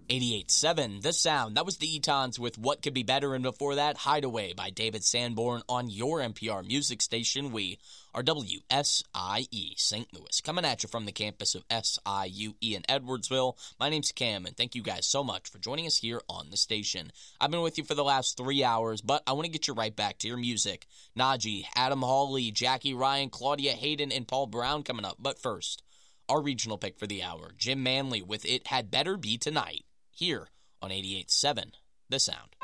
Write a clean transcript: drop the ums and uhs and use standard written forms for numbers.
88.7, The Sound. That was the Etons with What Could Be Better, and before that, Hideaway by David Sanborn on your NPR music station. We are WSIE St. Louis, coming at you from the campus of SIUE in Edwardsville. My name's Cam, and thank you guys so much for joining us here on the station. I've been with you for the last 3 hours, but I want to get you right back to your music. Najee, Adam Hawley, Jackie Ryan, Claudia Hayden, and Paul Brown coming up. But first, our regional pick for the hour, Jim Manley with It Had Better Be Tonight, here on 88.7 The Sound.